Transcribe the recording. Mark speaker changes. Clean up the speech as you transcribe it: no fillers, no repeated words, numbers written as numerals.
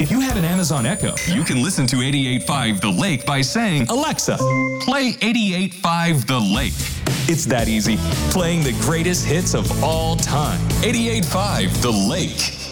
Speaker 1: If you have an Amazon Echo, you can listen to 88.5 The Lake by saying, Alexa, play 88.5 The Lake. It's that easy. Playing the greatest hits of all time. 88.5 The Lake.